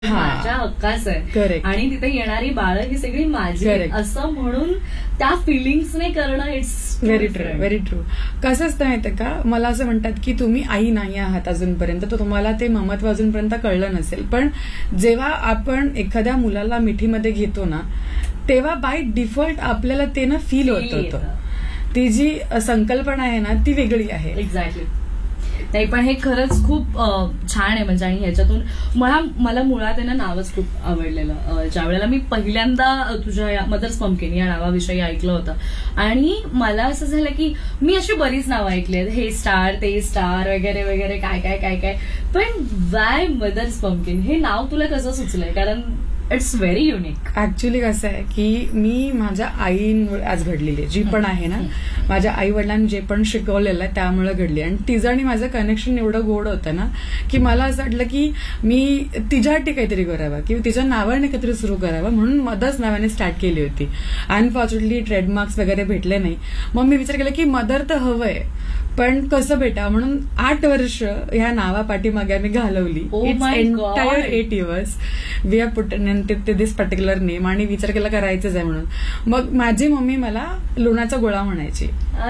माझ्या हक्काचं आहे करेक्ट. आणि तिथे येणारी बाळं ही सगळी माझी Correct. असं म्हणून त्या फिलिंग्सने करणं it's very true, very true. कसं असतं माहितीये का, मला असं म्हणतात की तुम्ही आई नाही आहात अजूनपर्यंत, तर तुम्हाला ते ममत्व अजूनपर्यंत कळलं नसेल. पण जेव्हा आपण एखाद्या मुलाला मिठीमध्ये घेतो ना, तेव्हा बाय डिफॉल्ट आपल्याला ते ना फील होत होतं. ती जी संकल्पना आहे ना ती वेगळी आहे. एक्झॅक्टली. नाही पण हे खरंच खूप छान आहे म्हणजे, आणि ह्याच्यातून मला मुळात आहे ना नावच खूप आवडलेलं. ज्या वेळेला मी पहिल्यांदा तुझ्या या मदर्स पंपकिन या नावाविषयी ऐकलं होतं आणि मला असं झालं की मी अशी बरीच नावं ऐकली आहेत, हे स्टार ते स्टार वगैरे वगैरे काय काय काय काय, पण वाय मदर्स पंपकिन हे नाव तुला कसं सुचलंय? कारण इट्स व्हेरी युनिक. ऍक्च्युली कसं आहे की मी माझ्या आईमुळे आज घडलेली, जी पण आहे ना, माझ्या आई वडिलांनी जे पण शिकवलेलं आहे त्यामुळे घडली. आणि तिचं आणि माझं कनेक्शन एवढं गोड होतं ना की मला असं वाटलं की मी तिच्यासाठी काहीतरी करावं किंवा तिच्या नावाने काहीतरी सुरू करावं, म्हणून मदर्स नावाने स्टार्ट केली होती. अनफॉर्च्युनेटली ट्रेडमार्क्स वगैरे भेटले नाही. मग मी विचार केला की मदर तर हवंय, पण कसं भेटावं, म्हणून 8 वर्ष ह्या नावापाठीमागे आम्ही घालवली. Its entire 8 years we R put this particular name. आणि विचार केला करायचंच आहे म्हणून. मग माझी मम्मी मला लोणाचा गोळा म्हणायची.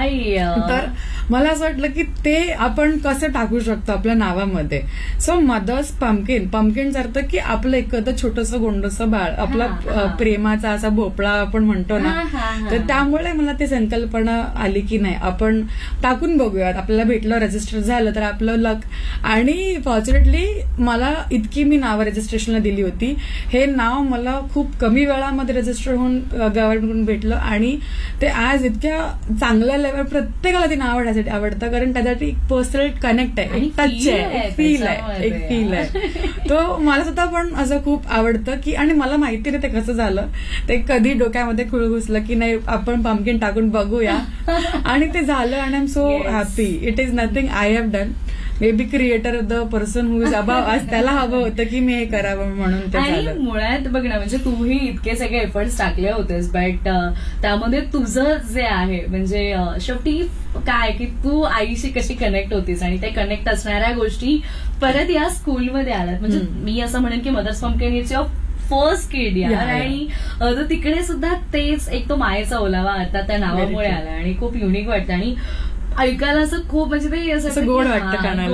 तर मला असं वाटलं की ते आपण कसं टाकू शकतो आपल्या नावामध्ये. सो मदर्स पंपकिन, पंपकिनचा अर्थ की आपलं एखादं छोटंसं गोंडसं बाळ, आपला प्रेमाचा असा भोपळा आपण म्हणतो ना, तर त्यामुळे मला ती संकल्पना आली की नाही आपण टाकून बघूयात, आपल्याला भेटलं, रजिस्टर झालं तर आपलं लक. आणि फॉर्च्युनेटली मला इतकी मी नावं रजिस्ट्रेशनला दिली होती. हे नाव मला खूप कमी वेळामध्ये रजिस्टर होऊन गव्हर्नमेंटकडून भेटलं आणि ते आज इतक्या चांगल्या लेवल प्रत्येकाला ते नाव आवडतं, कारण त्यासाठी एक पर्सनल कनेक्ट आहे, एक टच आहे, एक फील आहे, एक फील आहे. तो मला स्वतः पण असं खूप आवडतं की, आणि मला माहिती नाही ते कसं झालं, ते कधी डोक्यामध्ये खुळ घुसलं की नाही आपण पंपकिन टाकून बघूया आणि ते झालं. आणि I am so happy. It is nothing I have done. May be creator the person who is above, आज त्याला हवं होतं की मी हे करावं म्हणून ते झालं. आणि मुळात बघ ना, म्हणजे तूही इतके सगळे एफर्ट्स टाकले होतेस, बट त्यामध्ये तुझं जे आहे म्हणजे शेवटी काय की तू आईशी कशी कनेक्ट होतीस आणि ते कनेक्ट असणाऱ्या गोष्टी परत या स्कूलमध्ये आल्यात. म्हणजे मी असं म्हणेन की mother's pumpkin is your first किड यार. आणि तिकडे सुद्धा तेच एक तो मायेचा ओलावा अर्थात त्या नावामुळे आला आणि खूप युनिक वाटतं आणि ऐकायला असं खूप म्हणजे ते असं गोड वाटतं कानाला.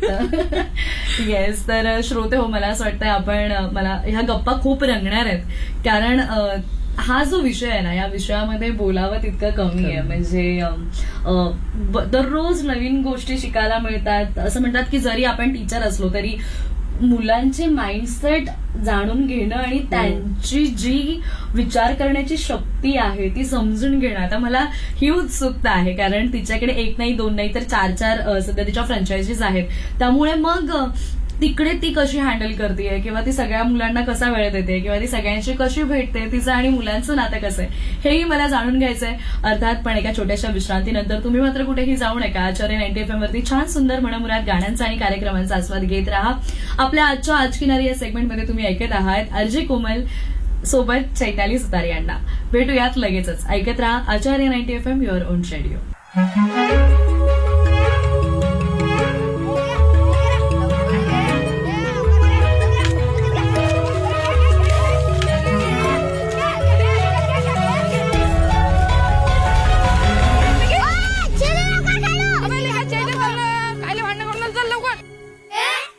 येस. तर श्रोते हो, मला असं वाटतं मला ह्या गप्पा खूप रंगणार आहेत, कारण हा जो विषय आहे ना, या विषयामध्ये बोलावं तितकं कमी आहे. म्हणजे दररोज नवीन गोष्टी शिकायला मिळतात. असं म्हणतात की जरी आपण टीचर असलो तरी मुलांचे माइंडसेट जाणून घेणं आणि त्यांची जी विचार करण्याची शक्ती आहे ती समजून घेणं, आता मला ही उत्सुकता आहे. कारण तिच्याकडे 1 नाही 2 नाही तर 4 सध्या तिच्या फ्रँचायझीज आहेत. त्यामुळे मग तिकडे ती कशी हँडल करते किंवा ती सगळ्या मुलांना कसा वेळ देते किंवा ती सगळ्यांशी कशी भेटते, तिचं आणि मुलांचं नातं कसं आहे हेही मला जाणून घ्यायचंय. अर्थात पण एका छोट्याशा विश्रांतीनंतर तुम्ही मात्र कुठेही जाऊ नका. आचार्य 90 FM वरती छान सुंदर मनमुराद गाण्यांचा आणि कार्यक्रमांचा आस्वाद घेत राहा. आपल्या आजच्या आज किनारी या सेगमेंटमध्ये तुम्ही ऐकत आहात आरजे कोमल सोबत चैताली सुतार यांना. भेटूयात लगेचच. ऐकत राहा आचार्य 90 FM, युअर ओन रेडिओ.